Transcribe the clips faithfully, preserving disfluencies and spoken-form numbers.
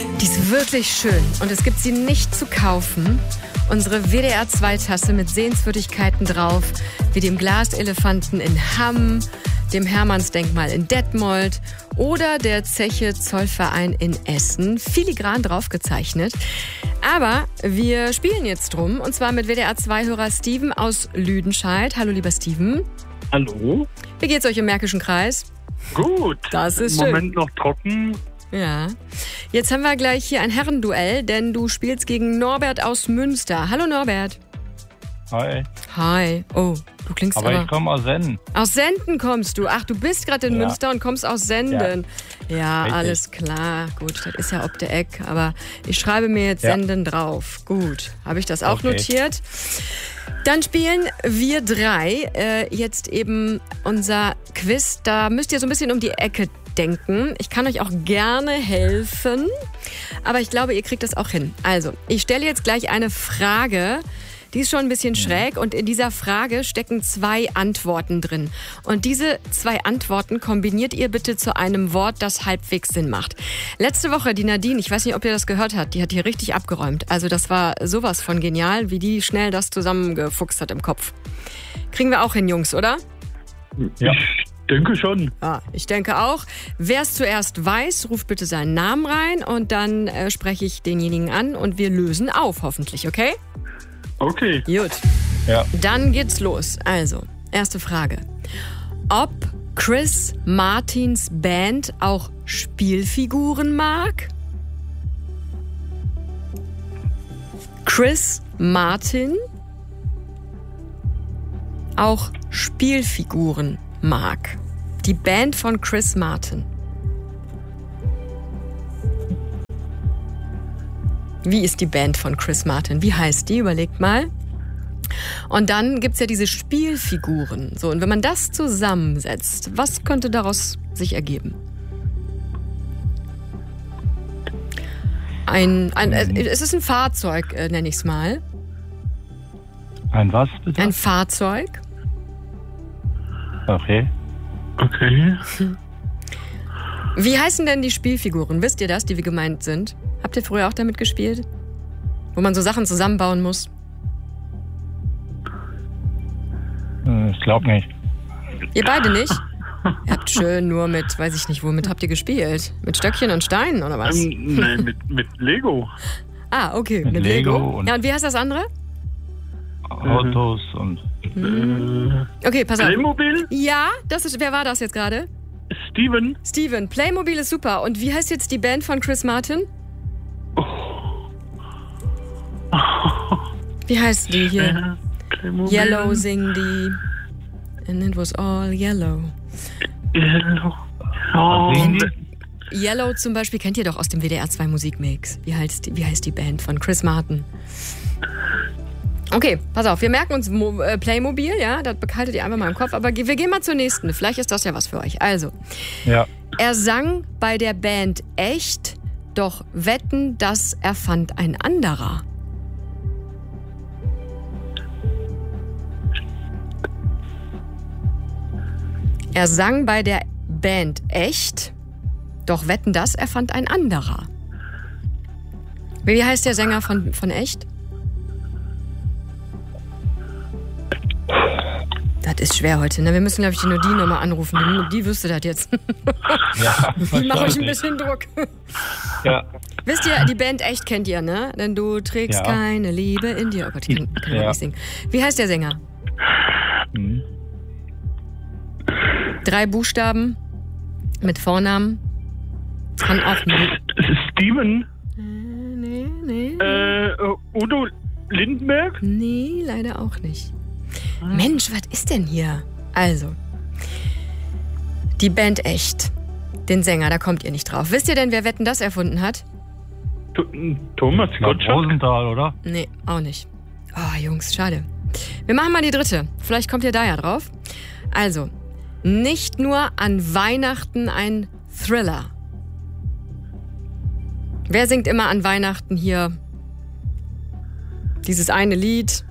Die ist wirklich schön und es gibt sie nicht zu kaufen. Unsere W D R zwei Tasse mit Sehenswürdigkeiten drauf, wie dem Glaselefanten in Hamm, dem Hermannsdenkmal in Detmold oder der Zeche Zollverein in Essen. Filigran draufgezeichnet. Aber wir spielen jetzt drum und zwar mit W D R zwei Hörer Steven aus Lüdenscheid. Hallo lieber Steven. Hallo. Wie geht's euch im Märkischen Kreis? Gut. Das ist Im schön. Moment noch trocken. Ja. Jetzt haben wir gleich hier ein Herrenduell, denn du spielst gegen Norbert aus Münster. Hallo Norbert. Hi. Hi. Oh, du klingst aber... Aber ich komme aus Senden. Aus Senden kommst du. Ach, du bist gerade in Ja. Münster und kommst aus Senden. Ja, ja Richtig. alles klar. Gut, das ist ja ob der Eck. Aber ich schreibe mir jetzt Ja. Senden drauf. Gut, habe ich das auch Okay. notiert. Dann spielen wir drei äh, jetzt eben unser Quiz. Da müsst ihr so ein bisschen um die Ecke denken. Ich kann euch auch gerne helfen, aber ich glaube, ihr kriegt das auch hin. Also, ich stelle jetzt gleich eine Frage, die ist schon ein bisschen schräg und in dieser Frage stecken zwei Antworten drin. Und diese zwei Antworten kombiniert ihr bitte zu einem Wort, das halbwegs Sinn macht. Letzte Woche, die Nadine, ich weiß nicht, ob ihr das gehört habt, die hat hier richtig abgeräumt. Also das war sowas von genial, wie die schnell das zusammengefuchst hat im Kopf. Kriegen wir auch hin, Jungs, oder? Ja. Ich denke schon. Ja, ich denke auch. Wer es zuerst weiß, ruft bitte seinen Namen rein und dann äh, spreche ich denjenigen an und wir lösen auf, hoffentlich, okay? Okay. Gut. Ja. Dann geht's los. Also, erste Frage. Ob Chris Martins Band auch Spielfiguren mag? Chris Martin auch Spielfiguren mag. Die Band von Chris Martin. Wie ist die Band von Chris Martin? Wie heißt die? Überlegt mal. Und dann gibt's ja diese Spielfiguren. So, und wenn man das zusammensetzt, was könnte daraus sich ergeben? Ein, ein äh, es ist ein Fahrzeug, äh, nenne ich es mal. Ein was bitte? Ein Fahrzeug. Okay. Okay. Wie heißen denn die Spielfiguren? Wisst ihr das, die wir gemeint sind? Habt ihr früher auch damit gespielt? Wo man so Sachen zusammenbauen muss? Äh, Ich glaube nicht. Ihr beide nicht? Ihr habt schön nur mit, weiß ich nicht, womit habt ihr gespielt? Mit Stöckchen und Steinen oder was? Ähm, nein, mit, mit Lego. Ah, okay, Mit mit Lego. Lego und- Ja, und wie heißt das andere? Autos und Äh, Okay, pass auf. Playmobil? Ja, das ist, wer war das jetzt gerade? Steven? Steven, Playmobil ist super. Und wie heißt jetzt die Band von Chris Martin? Wie heißt die hier? Äh, Playmobil. Yellow singen die. And it was all yellow. Yellow. Was Oh, singen die? Yellow zum Beispiel kennt ihr doch aus dem W D R zwei Musikmix. Wie heißt die, wie heißt die Band von Chris Martin? Okay, pass auf, wir merken uns Mo- äh, Playmobil, ja, das behaltet ihr einfach mal im Kopf. Aber ge- wir gehen mal zur nächsten. Vielleicht ist das ja was für euch. Also, Ja. er sang bei der Band echt, doch wetten, das erfand ein anderer. Er sang bei der Band echt, doch wetten, das erfand ein anderer. Wie heißt der Sänger von, von echt? Das ist schwer heute, ne? Wir müssen, glaube ich, die Nadine nochmal anrufen. Die, die wüsste das jetzt. Ja, Die mache euch ein wahrscheinlich. bisschen Druck. Ja. Wisst ihr, die Band echt kennt ihr, ne? Denn du trägst Ja. keine Liebe in dir. Oh Gott, ich kann, kann ja. Ja. nicht singen. Wie heißt der Sänger? Hm. Drei Buchstaben mit Vornamen. Kann auch nicht. Das ist Steven. Nee, nee. Äh, Udo Lindenberg? Nee, leider auch nicht. Mensch, was ist denn hier? Also, die Band echt. Den Sänger, da kommt ihr nicht drauf. Wisst ihr denn, wer Wetten, das erfunden hat? Th- Thomas Ich glaub, Gottschalk? Rosenthal, oder? Nee, auch nicht. Oh, Jungs, schade. Wir machen mal die dritte. Vielleicht kommt ihr da ja drauf. Also, nicht nur an Weihnachten ein Thriller. Wer singt immer an Weihnachten hier dieses eine Lied?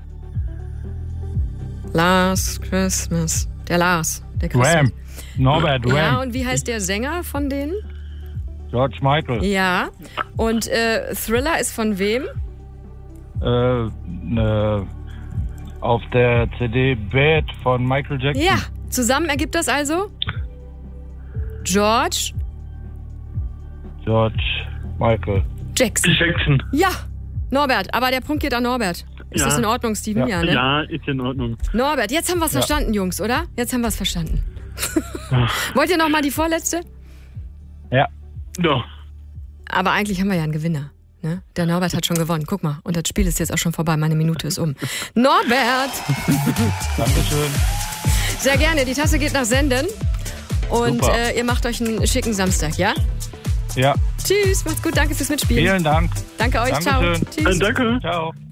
Last Christmas. Der Lars. Der Christmas. Ram. Norbert Ram. Ja, und wie heißt der Sänger von denen? George Michael. Ja. Und äh, Thriller ist von wem? Äh, ne, auf der C D Bad von Michael Jackson. Ja. Zusammen ergibt das also? George George Michael. Jackson. Jackson. Ja. Norbert, aber der Punkt geht an Norbert. Ist Ja. das in Ordnung, Steven? Ja. Ja, ne? Ja, ist in Ordnung. Norbert, jetzt haben wir es Ja. verstanden, Jungs, oder? Jetzt haben wir es verstanden. Wollt ihr noch mal die vorletzte? Ja. Ja. Aber eigentlich haben wir ja einen Gewinner. Ne? Der Norbert hat schon gewonnen. Guck mal, und das Spiel ist jetzt auch schon vorbei. Meine Minute ist um. Norbert! Dankeschön. Sehr gerne. Die Tasse geht nach Senden. Und Super. äh, ihr macht euch einen schicken Samstag, ja? Ja. Tschüss, macht's gut. Danke fürs Mitspielen. Vielen Dank. Danke euch. Dankeschön. Ciao. Tschüss. Äh, danke. Ciao.